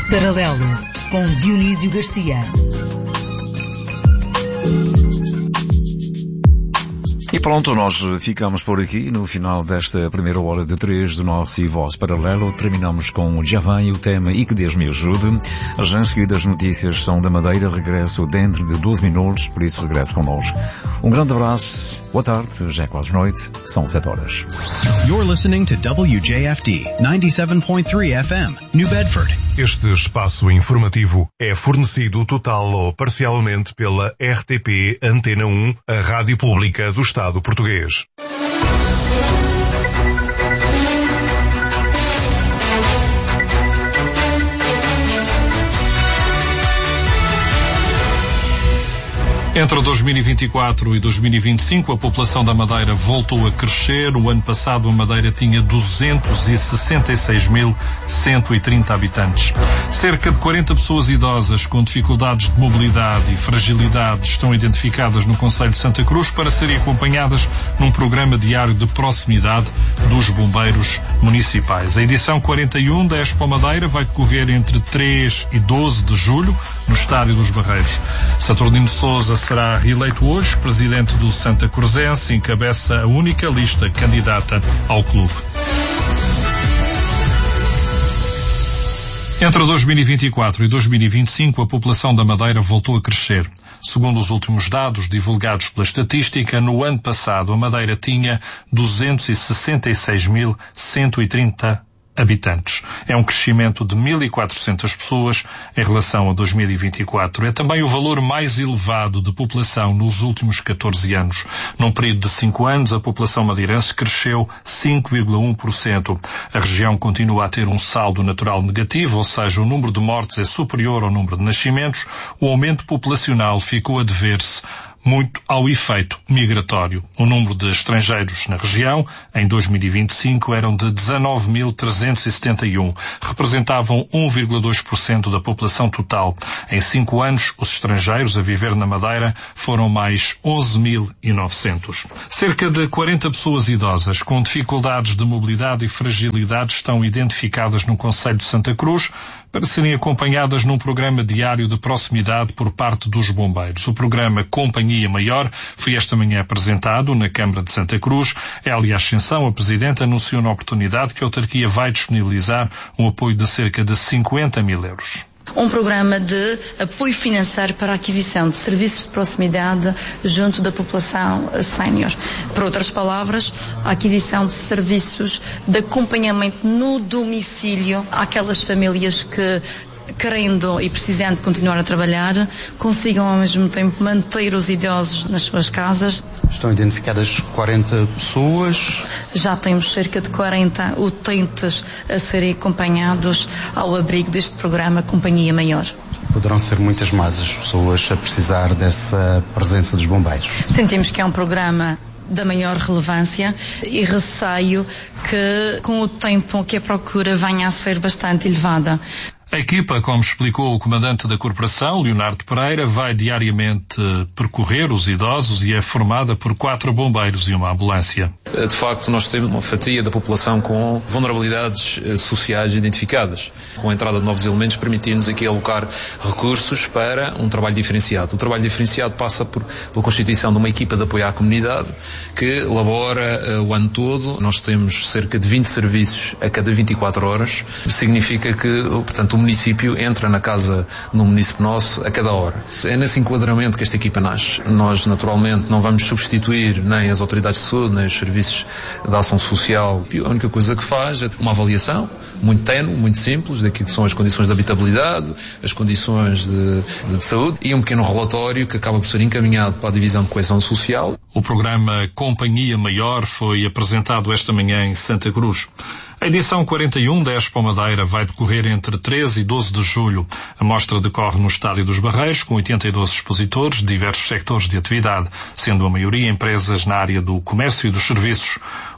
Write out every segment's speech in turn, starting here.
Paralelo, com Dionísio Garcia. E pronto, nós ficamos por aqui no final desta primeira hora de 3 do nosso E Voz Paralelo. Terminamos com Já Vai o tema E Que Deus Me Ajude. Já em seguida as notícias são da Madeira. Regresso dentro de 12 minutos, por isso regresso connosco. Um grande abraço, boa tarde, já é quase noite, são 7 horas. You're listening to WJFD 97.3 FM, New Bedford. Este espaço informativo é fornecido total ou parcialmente pela RTP Antena 1, a rádio pública do Estado português. Entre 2024 e 2025, a população da Madeira voltou a crescer. O ano passado, a Madeira tinha 266.130 habitantes. Cerca de 40 pessoas idosas com dificuldades de mobilidade e fragilidade estão identificadas no Concelho de Santa Cruz para serem acompanhadas num programa diário de proximidade dos bombeiros municipais. A edição 41 da Expo Madeira vai decorrer entre 3 e 12 de julho, no Estádio dos Barreiros. Saturnino Sousa será reeleito hoje, presidente do Santa Cruzense, encabeça a única lista candidata ao clube. Entre 2024 e 2025, a população da Madeira voltou a crescer. Segundo os últimos dados divulgados pela estatística, no ano passado a Madeira tinha 266.130 habitantes. É um crescimento de 1.400 pessoas em relação a 2024. É também o valor mais elevado de população nos últimos 14 anos. Num período de 5 anos, a população madeirense cresceu 5,1%. A região continua a ter um saldo natural negativo, ou seja, o número de mortes é superior ao número de nascimentos. O aumento populacional ficou a dever-se muito ao efeito migratório. O número de estrangeiros na região, em 2025, eram de 19.371. Representavam 1,2% da população total. Em 5 anos, os estrangeiros a viver na Madeira foram mais 11.900. Cerca de 40 pessoas idosas com dificuldades de mobilidade e fragilidade estão identificadas no Concelho de Santa Cruz para serem acompanhadas num programa diário de proximidade por parte dos bombeiros. O programa Companhia Maior foi esta manhã apresentado na Câmara de Santa Cruz. Hélia Ascensão, a Presidente, anunciou na oportunidade que a autarquia vai disponibilizar um apoio de cerca de 50 mil euros. Um programa de apoio financeiro para a aquisição de serviços de proximidade junto da população sénior. Por outras palavras, a aquisição de serviços de acompanhamento no domicílio àquelas famílias que, querendo e precisando continuar a trabalhar, consigam ao mesmo tempo manter os idosos nas suas casas. Estão identificadas 40 pessoas. Já temos cerca de 40 utentes a serem acompanhados ao abrigo deste programa Companhia Maior. Poderão ser muitas mais as pessoas a precisar dessa presença dos bombeiros. Sentimos que é um programa da maior relevância e receio que com o tempo que a procura venha a ser bastante elevada. A equipa, como explicou o comandante da corporação, Leonardo Pereira, vai diariamente percorrer os idosos e é formada por 4 bombeiros e uma ambulância. De facto, nós temos uma fatia da população com vulnerabilidades sociais identificadas. Com a entrada de novos elementos, permitir-nos aqui alocar recursos para um trabalho diferenciado. O trabalho diferenciado passa pela constituição de uma equipa de apoio à comunidade que labora o ano todo. Nós temos cerca de 20 serviços a cada 24 horas. Significa que, portanto, o município entra na casa no município nosso a cada hora. É nesse enquadramento que esta equipa nasce. Nós, naturalmente, não vamos substituir nem as autoridades de saúde, nem os serviços de ação social. A única coisa que faz é uma avaliação muito ténue, muito simples, daquilo que são as condições de habitabilidade, as condições de saúde e um pequeno relatório que acaba por ser encaminhado para a Divisão de Coesão Social. O programa Companhia Maior foi apresentado esta manhã em Santa Cruz. A edição 41 da Expo Madeira vai decorrer entre 13 e 12 de julho. A mostra decorre no Estádio dos Barreiros, com 82 expositores de diversos sectores de atividade, sendo a maioria empresas na área do comércio e dos serviços.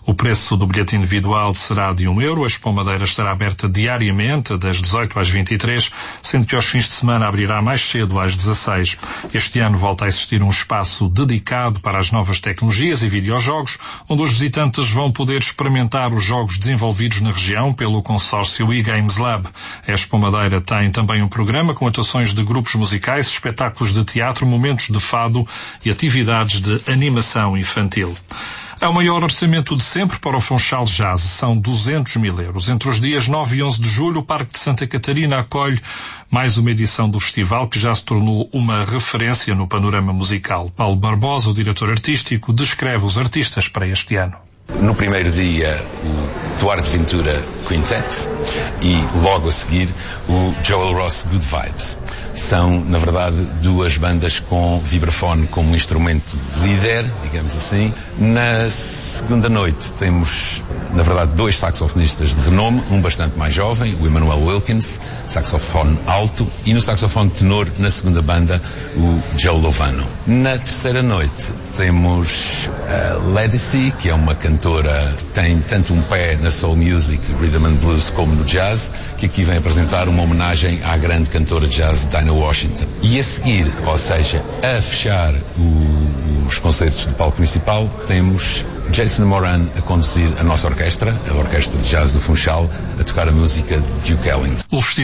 O preço do bilhete individual será de €1. A Expo Madeira estará aberta diariamente, das 18 às 23, sendo que aos fins de semana abrirá mais cedo, às 16. Este ano volta a existir um espaço dedicado para as novas tecnologias e videojogos, onde os visitantes vão poder experimentar os jogos desenvolvidos na região pelo consórcio eGames Lab. A Expo Madeira tem também um programa com atuações de grupos musicais, espetáculos de teatro, momentos de fado e atividades de animação infantil. É o maior orçamento de sempre para o Funchal Jazz, são €200.000. Entre os dias 9 e 11 de julho, o Parque de Santa Catarina acolhe mais uma edição do festival, que já se tornou uma referência no panorama musical. Paulo Barbosa, o diretor artístico, descreve os artistas para este ano. No primeiro dia, o Duarte Ventura Quintet e logo a seguir o Joel Ross Good Vibes. São, na verdade, duas bandas com vibrafone como instrumento líder, digamos assim. Na segunda noite temos, na verdade, dois saxofonistas de renome, um bastante mais jovem, o Emmanuel Wilkins, saxofone alto, e no saxofone tenor, na segunda banda, o Joe Lovano. Na terceira noite temos a Ledisi, que é uma cantora que tem tanto um pé na soul music, rhythm and blues, como no jazz, que aqui vem apresentar uma homenagem à grande cantora de jazz Dinah Washington. E a seguir, ou seja, a fechar os concertos do palco principal, temos Jason Moran a conduzir a nossa orquestra, a Orquestra de Jazz do Funchal, a tocar a música de Duke Ellington.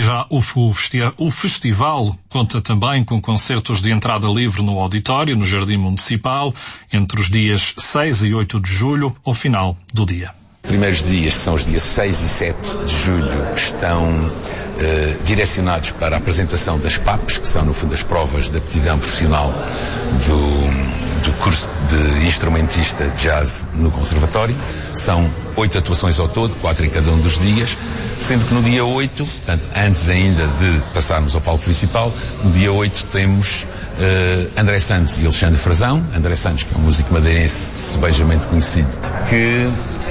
O festival conta também com concertos de entrada livre no auditório, no Jardim Municipal, entre os dias 6 e 8 de julho, ao final do dia. Primeiros dias, que são os dias 6 e 7 de julho, estão direcionados para a apresentação das PAPs, que são, no fundo, as provas de aptidão profissional do curso de instrumentista de jazz no Conservatório. São 8 atuações ao todo, 4 em cada um dos dias, sendo que no dia 8, portanto, antes ainda de passarmos ao palco principal, no dia 8 temos André Santos e Alexandre Frazão. André Santos, que é um músico madeirense sebejamente conhecido, que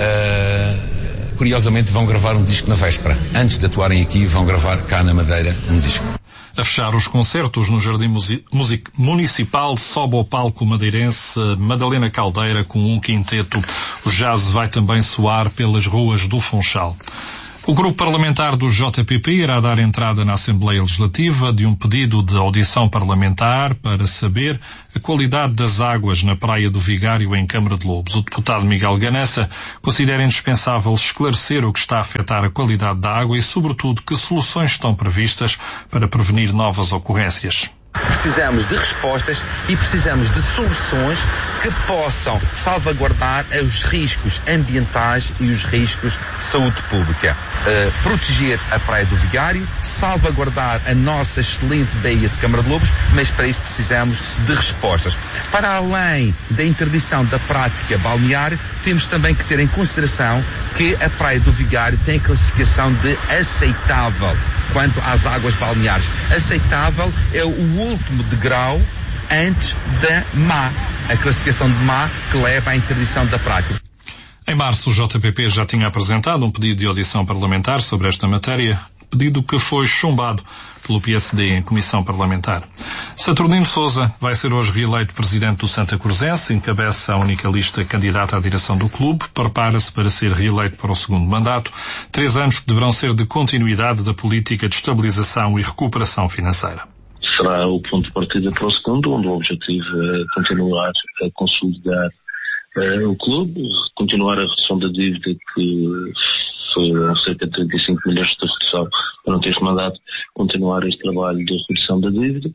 curiosamente vão gravar um disco na véspera. Antes de atuarem aqui, vão gravar cá na Madeira um disco. A fechar os concertos no Jardim Municipal, sobe ao palco madeirense Madalena Caldeira com um quinteto. O jazz vai também soar pelas ruas do Funchal. O grupo parlamentar do JPP irá dar entrada na Assembleia Legislativa de um pedido de audição parlamentar para saber a qualidade das águas na Praia do Vigário, em Câmara de Lobos. O deputado Miguel Ganassa considera indispensável esclarecer o que está a afetar a qualidade da água e, sobretudo, que soluções estão previstas para prevenir novas ocorrências. Precisamos de respostas e precisamos de soluções que possam salvaguardar os riscos ambientais e os riscos de saúde pública. Proteger a Praia do Vigário, salvaguardar a nossa excelente baía de Câmara de Lobos, mas para isso precisamos de respostas. Para além da interdição da prática balnear, temos também que ter em consideração que a Praia do Vigário tem a classificação de aceitável quanto às águas balneares. Aceitável é o último degrau antes da má, a classificação de má que leva à interdição da prática. Em março, o JPP já tinha apresentado um pedido de audição parlamentar sobre esta matéria, pedido que foi chumbado pelo PSD em comissão parlamentar. Saturnino Sousa vai ser hoje reeleito presidente do Santa Cruzense, encabeça a única lista candidata à direção do clube, prepara-se para ser reeleito para o segundo mandato, 3 anos que deverão ser de continuidade da política de estabilização e recuperação financeira. Será o ponto de partida para o segundo, onde o objetivo é continuar a consolidar o clube, continuar a redução da dívida que foram cerca de 35 milhões de redução durante este mandato, continuar este trabalho de redução da dívida,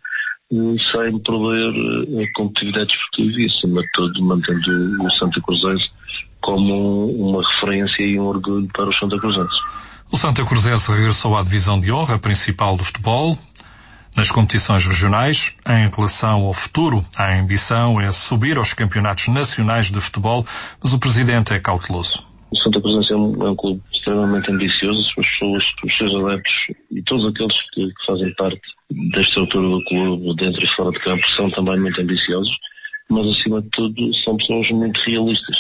sem prover a competitividade desportiva e, acima de tudo, mantendo o Santa Cruzense como uma referência e um orgulho para os Santa Cruzenses. O Santa Cruzense regressou à divisão de honra principal do futebol. Nas competições regionais, em relação ao futuro, a ambição é subir aos campeonatos nacionais de futebol, mas o presidente é cauteloso. O Santa Cruzense é um clube extremamente ambicioso, as pessoas, os seus adeptos e todos aqueles que fazem parte da estrutura do clube, dentro e fora de campo, são também muito ambiciosos, mas acima de tudo são pessoas muito realistas.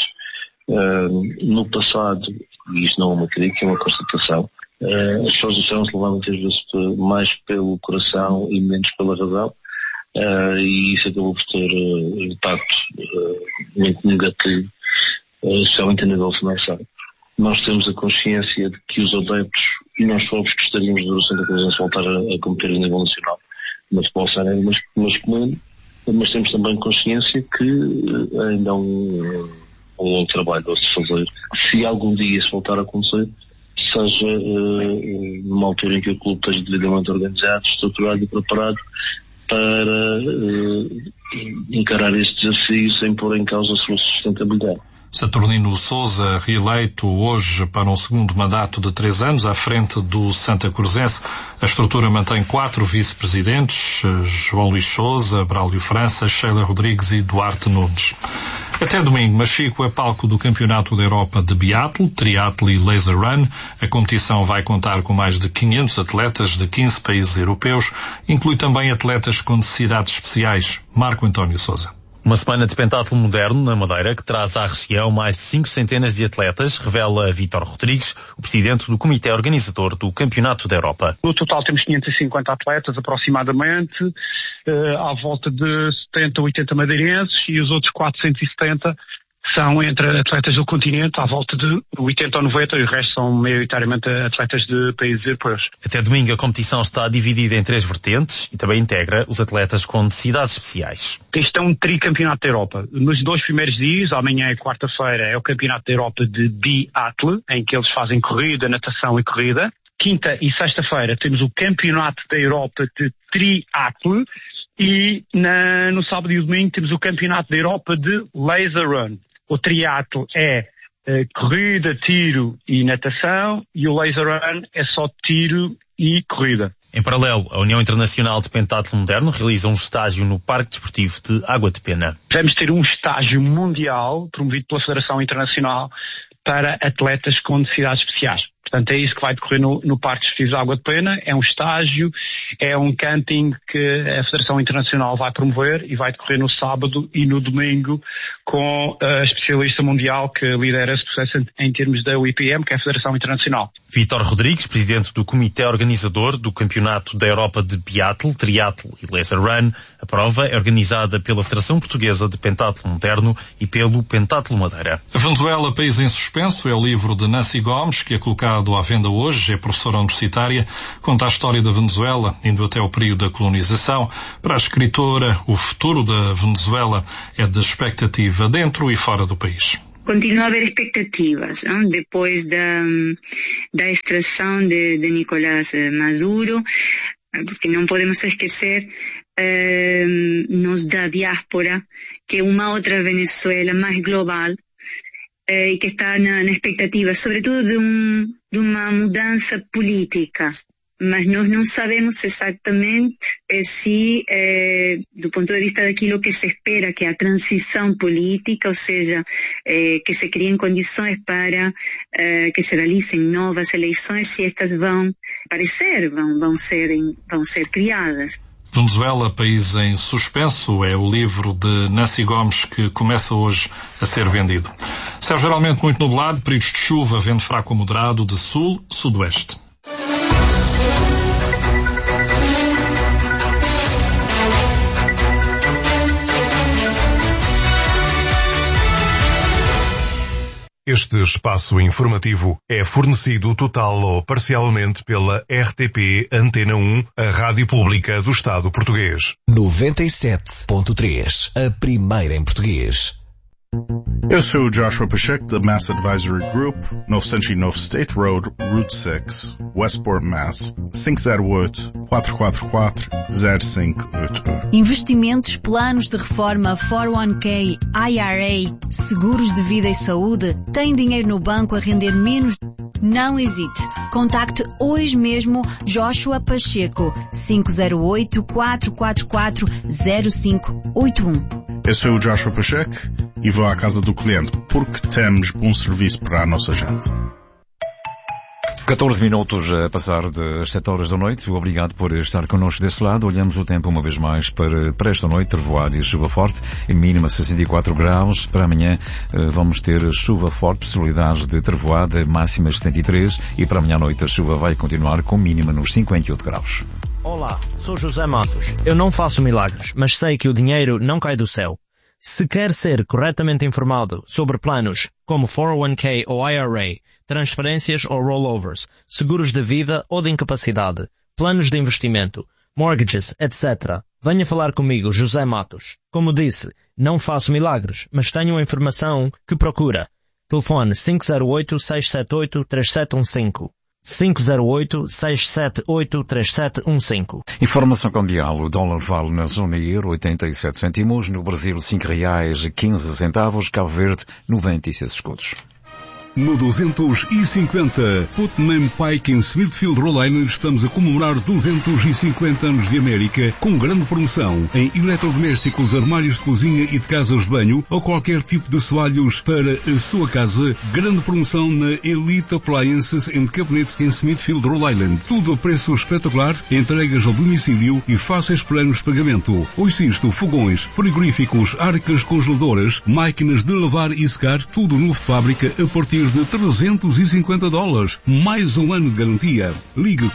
No passado, e isto não é uma crítica, é uma constatação, as pessoas deixaram-se levar muitas vezes mais pelo coração e menos pela razão, e isso acabou por ter impacto muito negativo especialmente a nível financeiro. Nós temos a consciência de que os adeptos e nós próprios gostaríamos de ver o Santa Cruzense voltar a competir a nível nacional no futebol sénior masculino, mas temos também consciência que ainda há um longo trabalho a se fazer. Se algum dia isso voltar a acontecer, seja numa altura em que o clube esteja devidamente organizado, estruturado e preparado para encarar este desafio sem pôr em causa a sua sustentabilidade. Saturnino Sousa, reeleito hoje para um segundo mandato de 3 anos à frente do Santa Cruzense. A estrutura mantém 4 vice-presidentes, João Luís Sousa, Braulio França, Sheila Rodrigues e Duarte Nunes. Até domingo, Machico é palco do Campeonato da Europa de Biatlo, Triatlo e Laser Run. A competição vai contar com mais de 500 atletas de 15 países europeus. Inclui também atletas com necessidades especiais. Marco António Sousa. Uma semana de pentatlo moderno na Madeira que traz à região mais de 5 centenas de atletas, revela Vítor Rodrigues, o presidente do comitê organizador do Campeonato da Europa. No total temos 550 atletas aproximadamente, à volta de 70, 80 madeirenses e os outros 470 são entre atletas do continente, à volta de 80 ou 90, e o resto são maioritariamente atletas de países europeus. Até domingo a competição está dividida em 3 vertentes e também integra os atletas com necessidades especiais. Este é um tricampeonato da Europa. Nos 2 primeiros dias, amanhã e quarta-feira, é o campeonato da Europa de biatlo, em que eles fazem corrida, natação e corrida. Quinta e sexta-feira temos o campeonato da Europa de triatlo e no sábado e domingo temos o campeonato da Europa de laser run. O triatlo é corrida, tiro e natação, e o laser run é só tiro e corrida. Em paralelo, a União Internacional de Pentatlo Moderno realiza um estágio no Parque Desportivo de Água de Pena. Vamos ter um estágio mundial promovido pela Federação Internacional para atletas com necessidades especiais. Portanto, é isso que vai decorrer no Parque Desportivo de Água de Pena. É um estágio, é um camping que a Federação Internacional vai promover e vai decorrer no sábado e no domingo com a especialista mundial que lidera esse processo em termos da UIPM, que é a Federação Internacional. Vítor Rodrigues, presidente do comitê organizador do Campeonato da Europa de Biatlo, Triatlo e Laser Run. A prova é organizada pela Federação Portuguesa de Pentatlo Moderno e pelo Pentatlo Madeira. A Venezuela, país em suspenso, é o livro de Nancy Gomes, que é colocado à venda hoje. É professora universitária, conta a história da Venezuela, indo até o período da colonização. Para a escritora, o futuro da Venezuela é de expectativa dentro e fora do país. Continua a haver expectativas, ¿no? Depois da extração de Nicolás Maduro, porque não podemos esquecer nos da diáspora que uma outra Venezuela mais global e que está na expectativa, sobretudo de uma mudança política. Mas nós não sabemos exatamente se, do ponto de vista daquilo que se espera, que é a transição política, ou seja, que se criem condições para que se realizem novas eleições, se estas vão aparecer, vão ser criadas. Venezuela, país em suspenso, é o livro de Nancy Gomes que começa hoje a ser vendido. Céu geralmente muito nublado, períodos de chuva, vento fraco a moderado de sul-sudoeste. Este espaço informativo é fornecido total ou parcialmente pela RTP Antena 1, a rádio pública do Estado português. 97.3, a primeira em português. Eu sou o Joshua Pacheco da Mass Advisory Group, 909 State Road, Route 6, Westport, Mass. 508-444-0581. Investimentos, planos de reforma, 401k, IRA, seguros de vida e saúde. Tem dinheiro no banco a render menos? Não hesite. Contacte hoje mesmo Joshua Pacheco, 508-444-0581. Eu sou o Joshua Pacheco e vou à casa do cliente porque temos bom serviço para a nossa gente. 14 minutos a passar das 7 horas da noite. Obrigado por estar connosco desse lado. Olhamos o tempo uma vez mais para esta noite. Trevoada e chuva forte, mínima 64 graus. Para amanhã vamos ter chuva forte, possibilidades de trevoada, máxima 73. E para amanhã à noite a chuva vai continuar com mínima nos 58 graus. Olá, sou José Matos. Eu não faço milagres, mas sei que o dinheiro não cai do céu. Se quer ser corretamente informado sobre planos como 401k ou IRA, transferências ou rollovers, seguros de vida ou de incapacidade, planos de investimento, mortgages, etc., venha falar comigo, José Matos. Como disse, não faço milagres, mas tenho a informação que procura. Telefone 508-678-3715. 508-678-3715. Informação cambial. O dólar vale na zona euro 87 cêntimos, no Brasil R$5,15, Cabo Verde 96 escudos. No 250, Putnam Pike em Smithfield, Rhode Island, estamos a comemorar 250 anos de América com grande promoção em eletrodomésticos, armários de cozinha e de casas de banho ou qualquer tipo de assoalhos para a sua casa. Grande promoção na Elite Appliances and Cabinets em Smithfield, Rhode Island. Tudo a preço espetacular, entregas ao domicílio e fáceis planos de pagamento. Hoje isto, fogões, frigoríficos, arcas congeladoras, máquinas de lavar e secar, tudo novo de fábrica a partir de $350. Mais um ano de garantia. Ligue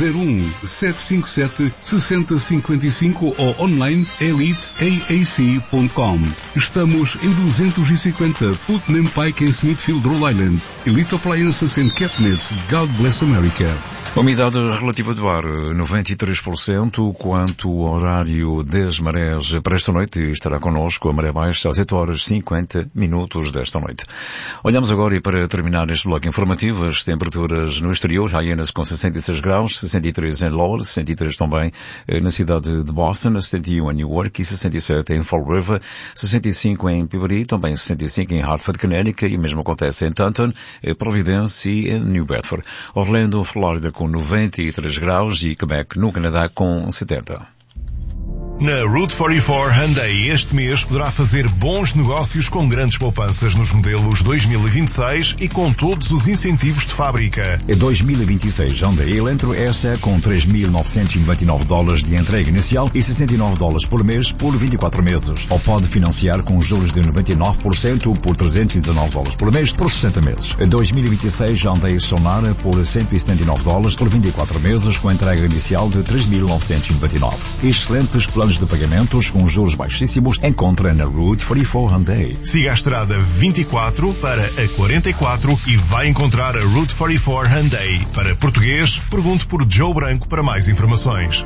401-757-6055 ou online eliteaac.com. Estamos em 250 Putnam Pike em Smithfield, Rhode Island. Elite Appliances and Cabinets. God bless America. Umidade relativa do ar 93%, quanto ao horário das marés para esta noite, estará connosco a maré baixa às 8h50 desta noite. Olhamos agora e para terminar este bloco informativo, as temperaturas no exterior, Hyannis com 66 graus, 63 em Lowell, 63 também na cidade de Boston, 71 em Newark e 67 em Fall River, 65 em Peabody, também 65 em Hartford, Connecticut, e mesmo acontece em Taunton, Providence e em New Bedford. Orlando, Flórida com 93 graus e Quebec, no Canadá, com 70. Na Route 44 Hyundai este mês poderá fazer bons negócios com grandes poupanças nos modelos 2026 e com todos os incentivos de fábrica. Em 2026, Hyundai Elantra S com $3.999 de entrega inicial e $69 por mês por 24 meses. Ou pode financiar com juros de 99% por $319 por mês por 60 meses. Em 2026, Hyundai Sonara por $179 por 24 meses com entrega inicial de $3.999. Excelentes planos de pagamentos com juros baixíssimos encontra na Route 44 Hyundai. Siga a estrada 24 para a 44 e vai encontrar a Route 44 Hyundai. Para português, pergunte por Joe Branco para mais informações.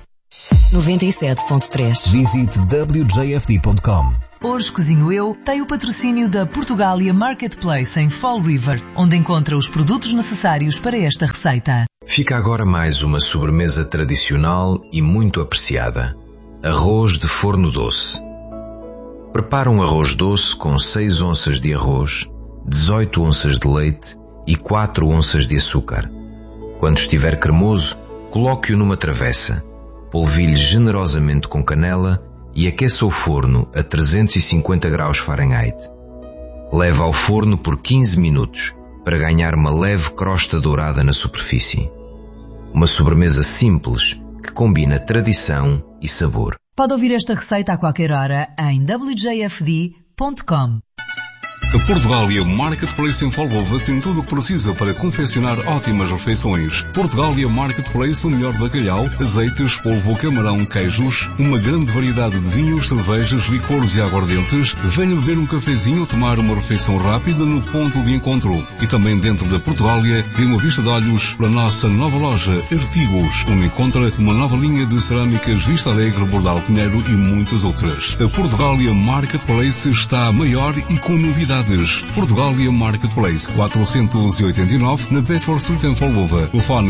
97.3. Visite wjfd.com. Hoje Cozinho Eu tem o patrocínio da Portugália Marketplace em Fall River, onde encontra os produtos necessários para esta receita. Fica agora mais uma sobremesa tradicional e muito apreciada. Arroz de forno doce. Prepara um arroz doce com 6 onças de arroz, 18 onças de leite e 4 onças de açúcar. Quando estiver cremoso, coloque-o numa travessa. Polvilhe generosamente com canela e aqueça o forno a 350 graus Fahrenheit. Leve ao forno por 15 minutos para ganhar uma leve crosta dourada na superfície. Uma sobremesa simples que combina tradição e sabor. Pode ouvir esta receita a qualquer hora em wjfd.com. A Portugália Marketplace em Fall River tem tudo o que precisa para confeccionar ótimas refeições. Portugália Marketplace, o melhor bacalhau, azeites, polvo, camarão, queijos, uma grande variedade de vinhos, cervejas, licores e aguardentes. Venha beber um cafezinho ou tomar uma refeição rápida no ponto de encontro. E também dentro da Portugália, dê uma vista de olhos para a nossa nova loja Artigos, onde encontra uma nova linha de cerâmicas Vista Alegre, Bordal Pinheiro e muitas outras. A Portugália Marketplace está maior e com novidades. Portugália Marketplace 489 na Bedford Street em Fall River. Telefone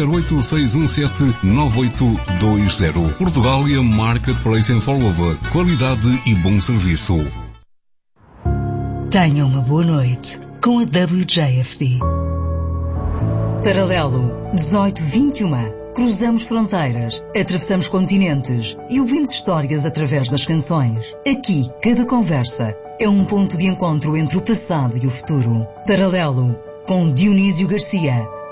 508-617-9820. Portugália Marketplace em Fall River. Qualidade e bom serviço. Tenha uma boa noite com a WJFD. Paralelo 1821. Cruzamos fronteiras, atravessamos continentes e ouvimos histórias através das canções. Aqui, cada conversa é um ponto de encontro entre o passado e o futuro. Paralelo, com Dionísio Garcia.